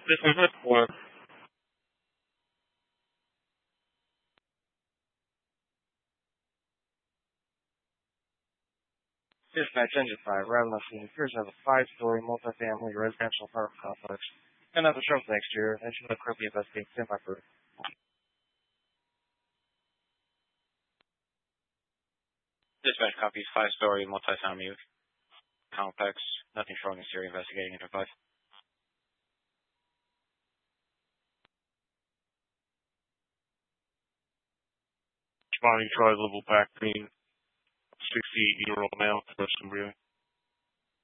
This is it for Dispatch Engine 5. Rather than appears to have a five-story multifamily residential apartment complex. And other shrubs next year, and should currently investigate standby for Dispatch copies 5-story multifamily complex. Nothing showing a serious investigating into 5. Responding Troy level back being 68-year-old male, person breathing.